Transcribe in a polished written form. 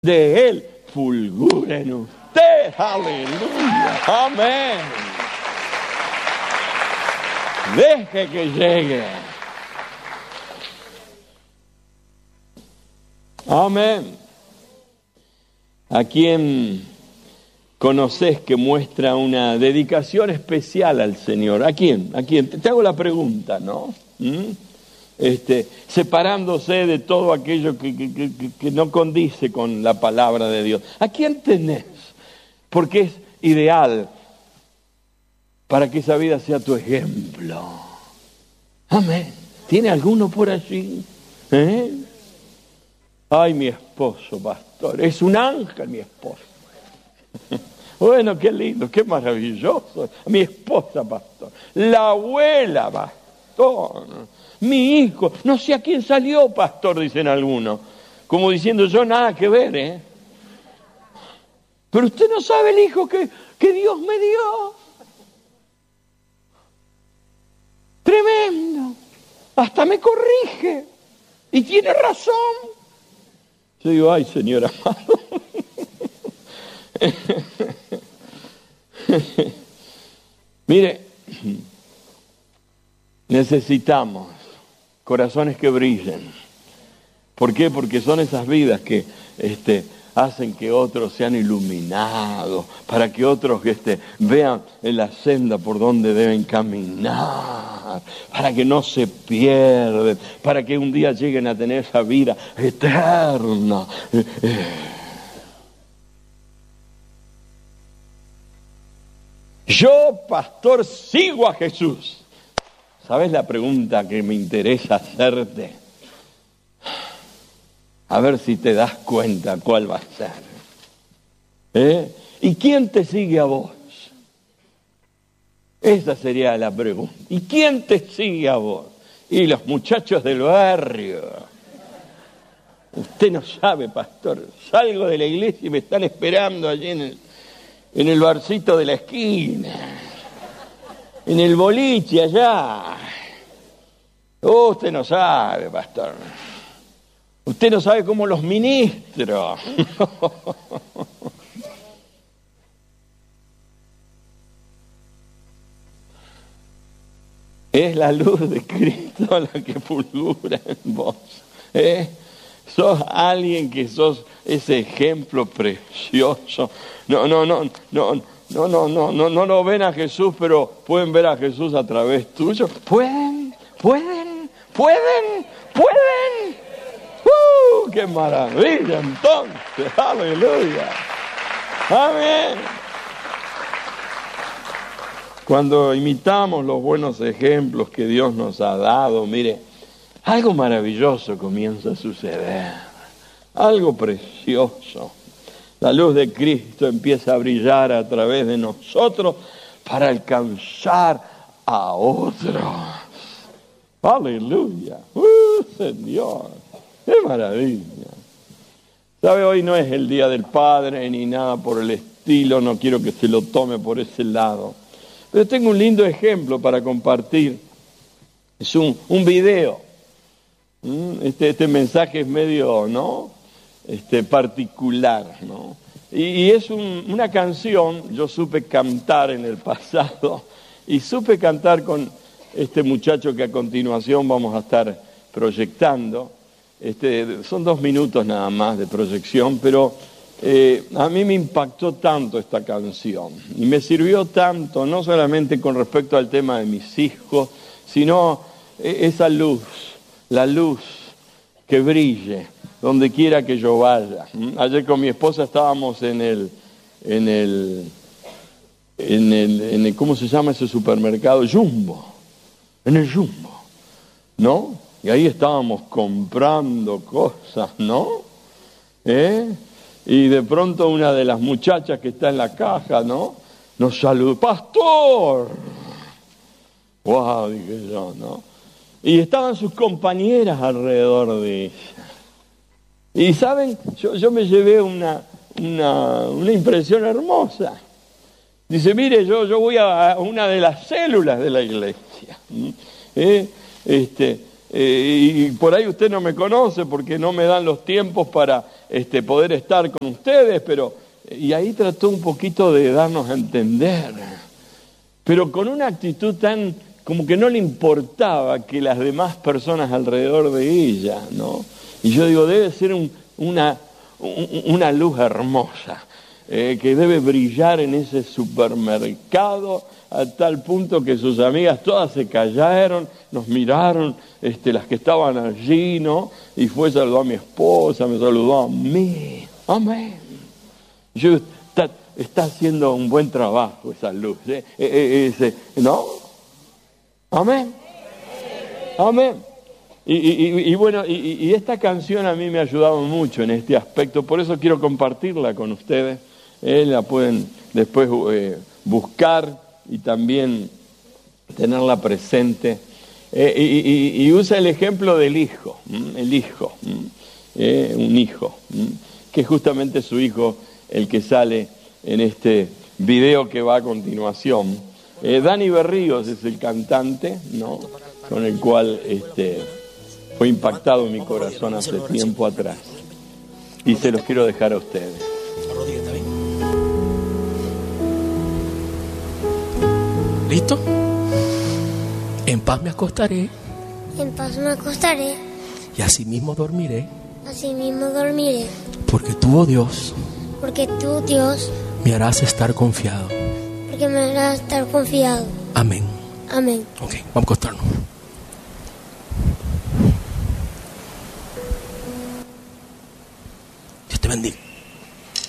de Él fulgura en usted. Aleluya. Amén. Deje que llegue. Amén. ¿A quién conoces que muestra una dedicación especial al Señor? ¿A quién? ¿A quién? Te hago la pregunta, ¿no? Separándose de todo aquello que no condice con la palabra de Dios. ¿A quién tenés? Porque es ideal para que esa vida sea tu ejemplo. Amén. ¿Tiene alguno por allí? Ay, mi esposo, pastor. Es un ángel, mi esposo. Bueno, qué lindo, qué maravilloso. Mi esposa, pastor. La abuela, pastor. Mi hijo. No sé a quién salió, pastor, dicen algunos. Como diciendo, yo nada que ver, ¿eh? Pero usted no sabe el hijo que Dios me dio. Tremendo. Hasta me corrige. Y tiene razón. Yo digo, ay, Señor amado. Mire, necesitamos corazones que brillen. ¿Por qué? Porque son esas vidas que hacen que otros sean iluminados, para que otros vean en la senda por donde deben caminar, para que no se pierden, para que un día lleguen a tener esa vida eterna. Yo, pastor, sigo a Jesús. ¿Sabes la pregunta que me interesa hacerte? A ver si te das cuenta cuál va a ser. ¿Y quién te sigue a vos? Esa sería la pregunta. ¿Y quién te sigue a vos? Y los muchachos del barrio. Usted no sabe, pastor. Salgo de la iglesia y me están esperando allí en el barcito de la esquina. En el boliche allá. Usted no sabe, pastor. Usted no sabe cómo los ministros. Es la luz de Cristo la que fulgura en vos. Sos alguien que sos ese ejemplo precioso. No lo ven a Jesús, pero pueden ver a Jesús a través tuyo. Pueden. ¡Qué maravilla entonces! ¡Aleluya! ¡Amén! Cuando imitamos los buenos ejemplos que Dios nos ha dado, mire, algo maravilloso comienza a suceder. Algo precioso. La luz de Cristo empieza a brillar a través de nosotros para alcanzar a otros. ¡Aleluya! Señor! ¡Qué maravilla! ¿Sabe? Hoy no es el Día del Padre ni nada por el estilo, no quiero que se lo tome por ese lado. Pero tengo un lindo ejemplo para compartir. Es un video. Este mensaje es medio, ¿no? Particular, ¿no? Y es una canción, yo supe cantar en el pasado, y supe cantar con este muchacho que a continuación vamos a estar proyectando. Son 2 minutos nada más de proyección, pero a mí me impactó tanto esta canción y me sirvió tanto, no solamente con respecto al tema de mis hijos, sino esa luz, la luz que brille donde quiera que yo vaya. Ayer con mi esposa estábamos en el ¿cómo se llama ese supermercado? Jumbo, en el Jumbo, ¿no? Y ahí estábamos comprando cosas, ¿no? Y de pronto una de las muchachas que está en la caja, ¿no? Nos saludó, ¡pastor! ¡Wow! Dije yo, ¿no? Y estaban sus compañeras alrededor de ella. Y ¿saben? Yo me llevé una impresión hermosa. Dice, mire, yo voy a una de las células de la iglesia. y por ahí usted no me conoce porque no me dan los tiempos para poder estar con ustedes, y ahí trató un poquito de darnos a entender, pero con una actitud tan como que no le importaba que las demás personas alrededor de ella, ¿no? Y yo digo, debe ser una luz hermosa, que debe brillar en ese supermercado a tal punto que sus amigas todas se callaron, nos miraron, las que estaban allí, ¿no? Y saludó a mi esposa, me saludó a mí. Amén. Yo, está haciendo un buen trabajo esa luz, ¿no? Amén. Amén. Y bueno, esta canción a mí me ha ayudado mucho en este aspecto, por eso quiero compartirla con ustedes. La pueden después buscar y también tenerla presente. Y usa el ejemplo del hijo, un hijo, que es justamente su hijo el que sale en este video que va a continuación. Dani Berríos es el cantante, ¿no? Con el cual fue impactado en mi corazón hace tiempo atrás. Y se los quiero dejar a ustedes. ¿Listo? En paz me acostaré. En paz me acostaré. Y así mismo dormiré. Así mismo dormiré. Porque tú, oh Dios. Porque tú, Dios. Me harás estar confiado. Porque me harás estar confiado. Amén. Amén. Ok, vamos a acostarnos. Dios te bendiga.